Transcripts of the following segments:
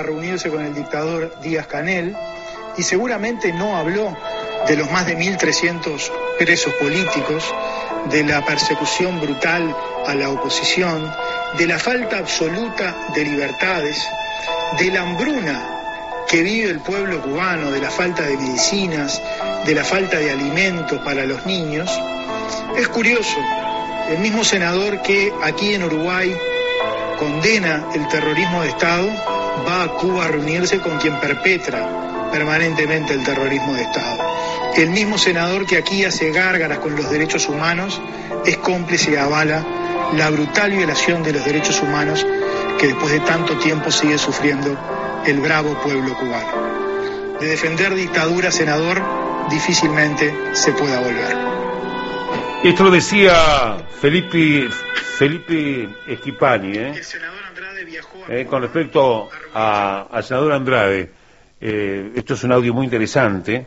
a reunirse con el dictador Díaz-Canel y seguramente no habló de los más de 1.300 presos políticos, de la persecución brutal a la oposición, de la falta absoluta de libertades, de la hambruna que vive el pueblo cubano, de la falta de medicinas, de la falta de alimentos para los niños. Es curioso, el mismo senador que aquí en Uruguay condena el terrorismo de Estado va a Cuba a reunirse con quien perpetra permanentemente el terrorismo de Estado. El mismo senador que aquí hace gárgaras con los derechos humanos es cómplice y avala la brutal violación de los derechos humanos que después de tanto tiempo sigue sufriendo el bravo pueblo cubano. De defender dictadura, senador, difícilmente se pueda volver. Esto lo decía Felipe Schipani, El senador Andrade viajó con respecto al senador Andrade. Esto es un audio muy interesante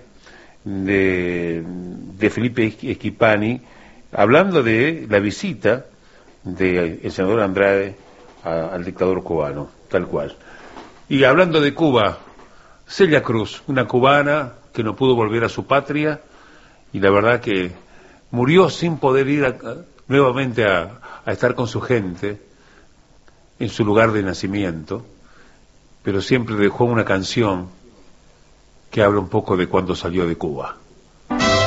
de Felipe Schipani hablando de la visita del senador Andrade al dictador cubano, tal cual. Y hablando de Cuba, Celia Cruz, una cubana que no pudo volver a su patria y la verdad que murió sin poder ir nuevamente a estar con su gente en su lugar de nacimiento, pero siempre dejó una canción que habla un poco de cuando salió de Cuba.